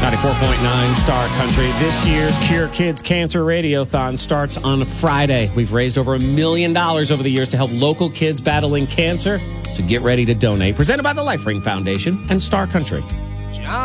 94.9 Star Country. This year's Cure Kids Cancer Radiothon starts on Friday. We've raised over $1 million over the years to help local kids battling cancer. So get ready to donate. Presented by the Life Ring Foundation and Star Country.